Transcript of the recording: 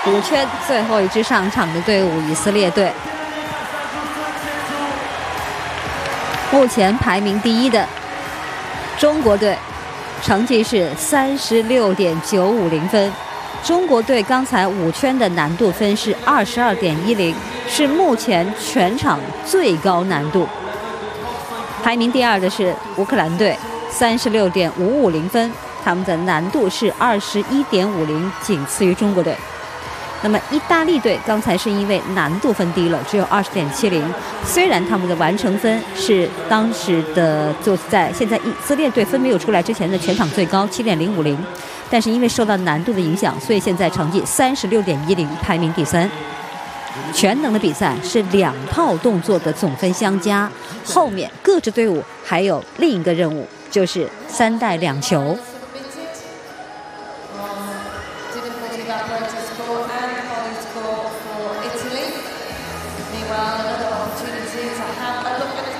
5圈最后一支上场的队伍以色列队，目前排名第一的中国队，成绩是36.950分。中国队刚才5圈的难度分是22.10，是目前全场最高难度。排名第二的是乌克兰队，36.550分，他们的难度是21.50，仅次于中国队。那么意大利队刚才是因为难度分低了，只有20.70，虽然他们的完成分是当时的就在现在以色列队分没有出来之前的全场最高7.050，但是因为受到难度的影响，所以现在成绩36.10，排名第3。全能的比赛是2套动作的总分相加，后面各支队伍还有另一个任务，就是3带2球。